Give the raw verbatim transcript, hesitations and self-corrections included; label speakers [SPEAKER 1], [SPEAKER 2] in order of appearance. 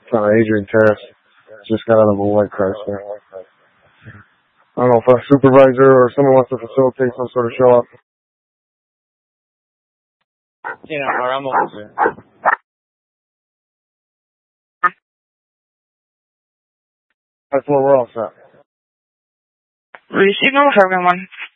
[SPEAKER 1] on Adrian Terrace. Just got out of a white Chrysler. I don't know if a supervisor or someone wants to facilitate some sort of show up.
[SPEAKER 2] Yeah, I'm over there.
[SPEAKER 1] That's where we're all set.
[SPEAKER 3] Receive number seven one.